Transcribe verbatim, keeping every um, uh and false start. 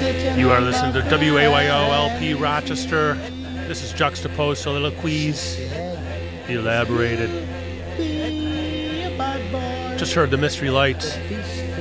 You are listening to W A Y O L P Rochester. This is Juxtaposed Soliloquies, Elaborated. Just heard the Mystery Lights.